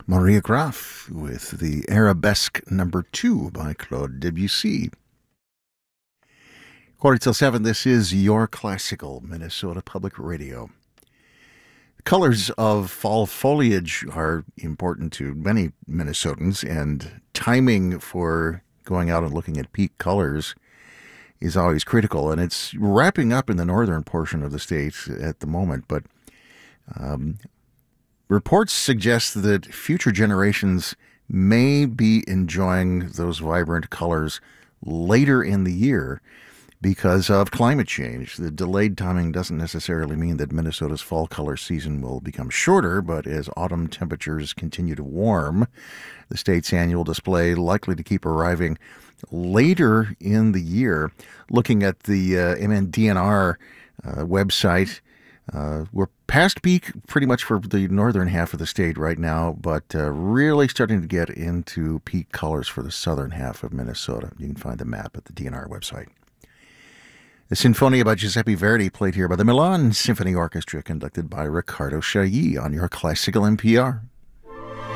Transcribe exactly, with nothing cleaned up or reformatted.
Maria Graf with the Arabesque Number Two by Claude Debussy. Quarter till seven, this is your classical Minnesota Public Radio. Colors of fall foliage are important to many Minnesotans, and timing for going out and looking at peak colors is always critical, and it's wrapping up in the northern portion of the state at the moment, but um, reports suggest that future generations may be enjoying those vibrant colors later in the year because of climate change. The delayed timing doesn't necessarily mean that Minnesota's fall color season will become shorter, but as autumn temperatures continue to warm, the state's annual display likely to keep arriving later in the year. Looking at the uh, M N D N R uh, website, uh, we're past peak pretty much for the northern half of the state right now, but uh, really starting to get into peak colors for the southern half of Minnesota. You can find the map at the D N R website. The Sinfonia by Giuseppe Verdi, played here by the Milan Symphony Orchestra, conducted by Ricardo Chailly on your classical N P R.